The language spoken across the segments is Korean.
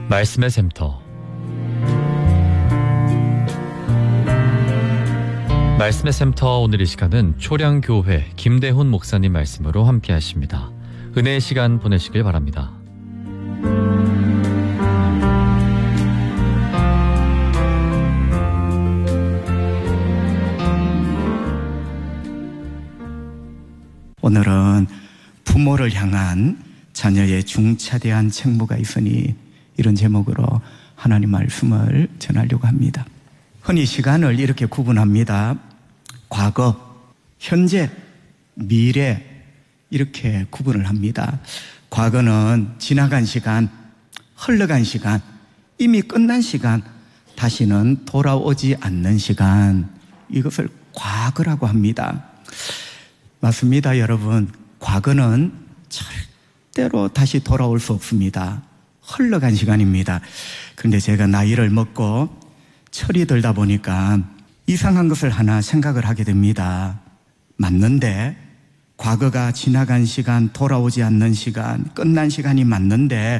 말씀의 샘터. 말씀의 샘터, 오늘 이 시간은 초량교회 김대훈 목사님 말씀으로 함께 하십니다. 은혜의 시간 보내시길 바랍니다. 오늘은 부모를 향한 자녀의 중차대한 책무가 있으니, 이런 제목으로 하나님 말씀을 전하려고 합니다. 흔히 시간을 이렇게 구분합니다. 과거, 현재, 미래, 이렇게 구분을 합니다. 과거는 지나간 시간, 흘러간 시간, 이미 끝난 시간, 다시는 돌아오지 않는 시간, 이것을 과거라고 합니다. 맞습니다, 여러분. 과거는 절대로 다시 돌아올 수 없습니다. 흘러간 시간입니다. 그런데 제가 나이를 먹고 철이 들다 보니까 이상한 것을 하나 생각을 하게 됩니다. 맞는데, 과거가 지나간 시간, 돌아오지 않는 시간, 끝난 시간이 맞는데,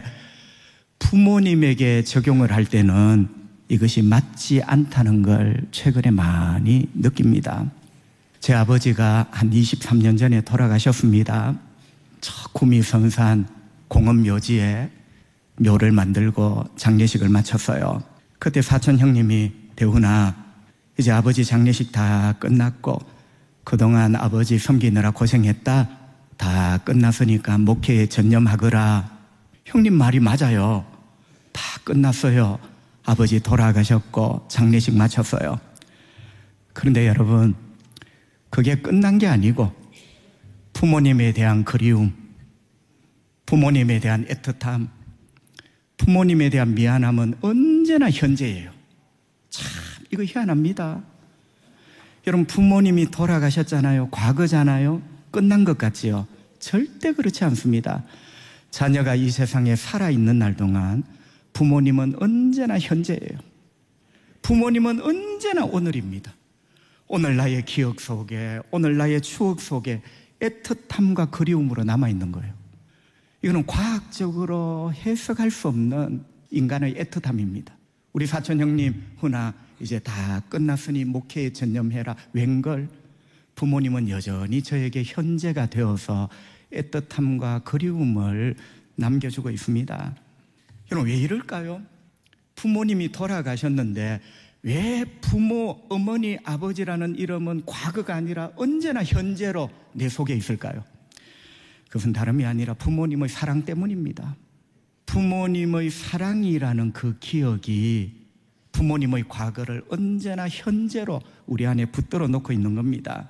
부모님에게 적용을 할 때는 이것이 맞지 않다는 걸 최근에 많이 느낍니다. 제 아버지가 한 23년 전에 돌아가셨습니다. 저 구미성산 공업묘지에 묘를 만들고 장례식을 마쳤어요. 그때 사촌 형님이, 대훈아, 이제 아버지 장례식 다 끝났고 그동안 아버지 섬기느라 고생했다, 다 끝났으니까 목회에 전념하거라. 형님 말이 맞아요. 다 끝났어요. 아버지 돌아가셨고 장례식 마쳤어요. 그런데 여러분, 그게 끝난 게 아니고 부모님에 대한 그리움, 부모님에 대한 애틋함, 부모님에 대한 미안함은 언제나 현재예요. 참, 이거 희한합니다. 여러분, 부모님이 돌아가셨잖아요. 과거잖아요. 끝난 것 같지요? 절대 그렇지 않습니다. 자녀가 이 세상에 살아있는 날 동안 부모님은 언제나 현재예요. 부모님은 언제나 오늘입니다. 오늘 나의 기억 속에, 오늘 나의 추억 속에 애틋함과 그리움으로 남아있는 거예요. 이거는 과학적으로 해석할 수 없는 인간의 애틋함입니다. 우리 사촌 형님, 훈아, 이제 다 끝났으니 목회에 전념해라. 웬걸? 부모님은 여전히 저에게 현재가 되어서 애틋함과 그리움을 남겨주고 있습니다. 여러분, 왜 이럴까요? 부모님이 돌아가셨는데 왜 부모, 어머니, 아버지라는 이름은 과거가 아니라 언제나 현재로 내 속에 있을까요? 그것은 다름이 아니라 부모님의 사랑 때문입니다. 부모님의 사랑이라는 그 기억이 부모님의 과거를 언제나 현재로 우리 안에 붙들어 놓고 있는 겁니다.